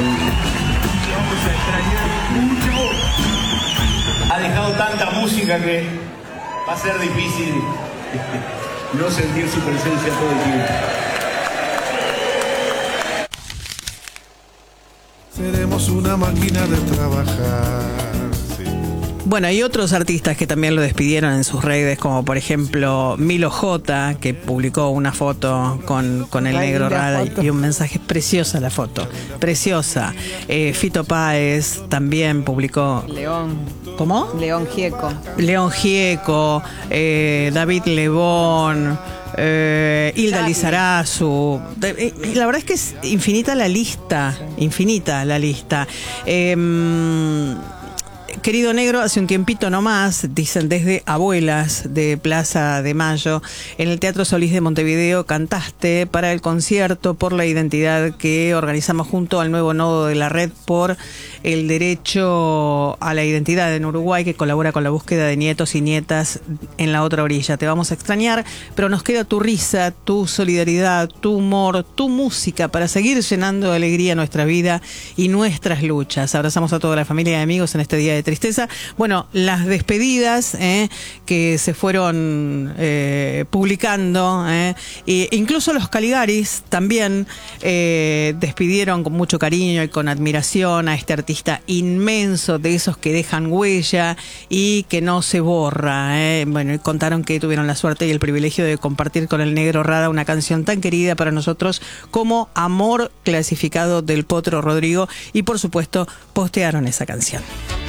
Lo vamos a extrañar mucho. Ha dejado tanta música que va a ser difícil no sentir su presencia todo el tiempo. Seremos una máquina de trabajar. Sí. Bueno, hay otros artistas que también lo despidieron en sus redes, como por ejemplo Milo J, que publicó una foto con el Negro Rada y un mensaje. Preciosa la foto, preciosa. Fito Páez también publicó. León. ¿Cómo? León Gieco. León Gieco, David Lebón, Hilda Lizarazu. La verdad es que es infinita la lista, infinita la lista. Querido Negro, hace un tiempito nomás, dicen desde Abuelas de Plaza de Mayo, en el Teatro Solís de Montevideo, cantaste para el concierto por la identidad que organizamos junto al nuevo nodo de la Red por el Derecho a la Identidad en Uruguay, que colabora con la búsqueda de nietos y nietas en la otra orilla. Te vamos a extrañar, pero nos queda tu risa, tu solidaridad, tu humor, tu música para seguir llenando de alegría nuestra vida y nuestras luchas. Abrazamos a toda la familia y amigos en este día de tristeza. Bueno, las despedidas que se fueron publicando, e incluso los Caligaris también despidieron con mucho cariño y con admiración a este artista inmenso, de esos que dejan huella y que no se borra. Bueno, y contaron que tuvieron la suerte y el privilegio de compartir con el Negro Rada una canción tan querida para nosotros como Amor, clasificado del Potro Rodrigo, y por supuesto postearon esa canción.